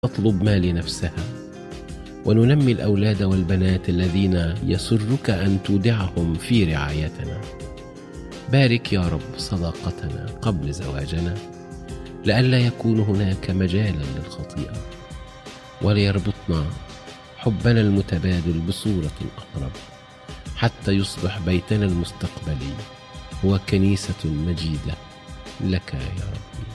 تطلب ما لنفسها، وننمي الأولاد والبنات الذين يسرك أن تودعهم في رعايتنا. بارك يا رب صداقتنا قبل زواجنا، لئلا يكون هناك مجالا للخطيئة، وليربطنا حبنا المتبادل بصورة أقرب، حتى يصبح بيتنا المستقبلي هو كنيسة مجيدة لك يا رب.